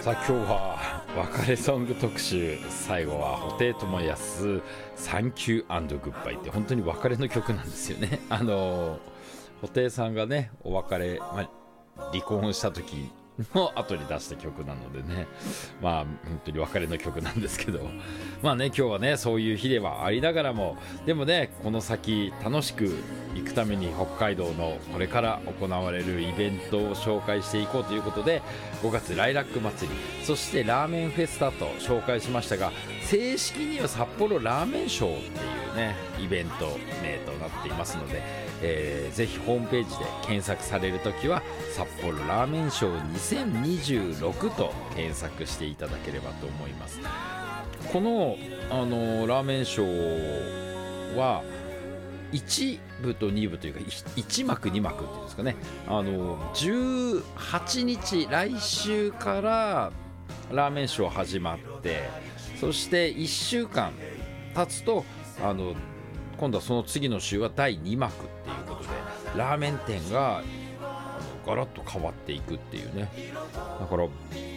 さあ今日は別れソング特集、最後は布袋寅泰サンキュー&グッバイって本当に別れの曲なんですよね。布袋さんがねお別れ、離婚した時の後に出した曲なのでね、本当に別れの曲なんですけど、今日はねそういう日ではありながらも、でもねこの先楽しく行くために北海道のこれから行われるイベントを紹介していこうということで、5月ライラック祭り、そしてラーメンフェスタと紹介しましたが、正式には札幌ラーメンショーっていうねイベント名となっていますので、ぜひホームページで検索されるときは札幌ラーメンショー2026と検索していただければと思います。この、ラーメンショーは1部と2部というか1幕2幕っていうんですかね、18日来週からラーメンショー始まって、そして1週間経つと今度はその次の週は第2幕っていうことで、ラーメン店がガラッと変わっていくっていうね。だから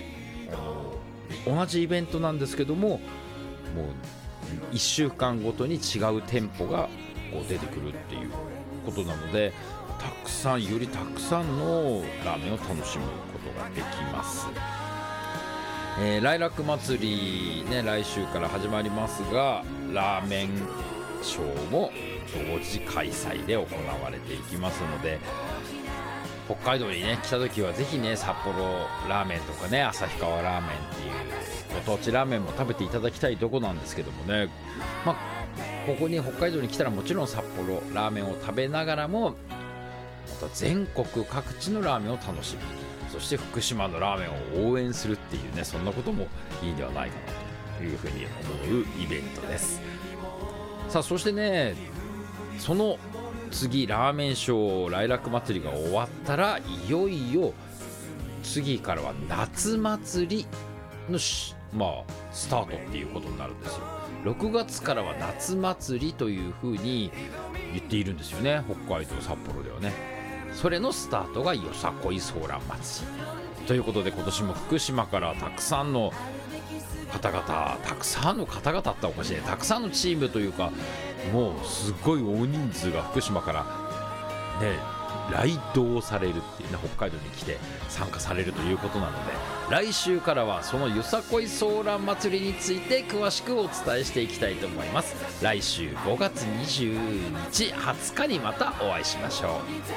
同じイベントなんですけども、もう1週間ごとに違う店舗がこう出てくるっていうことなので、よりたくさんのラーメンを楽しむことができます。ライラック祭りね、来週から始まりますが、ラーメンショーも同時開催で行われていきますので、北海道にね来た時はぜひね札幌ラーメンとかね旭川ラーメンっていうご当地ラーメンも食べていただきたいとこなんですけどもね、ここに北海道に来たらもちろん札幌ラーメンを食べながらも、また全国各地のラーメンを楽しむ、そして福島のラーメンを応援するっていうね、そんなこともいいんではないかなというふうに思うイベントです。さあそしてね、その次ラーメンショーライラック祭りが終わったら、いよいよ次からは夏祭りのスタートっていうことになるんですよ。6月からは夏祭りというふうに言っているんですよね、北海道札幌ではね。それのスタートがよさこいソーラン祭りということで、今年も福島からたくさんの方々っておかしいね、たくさんのチームというか、もうすごい大人数が福島からね来道されるっていうね、北海道に来て参加されるということなので、来週からはそのよさこいソーラン祭りについて詳しくお伝えしていきたいと思います。来週5月20日にまたお会いしましょう。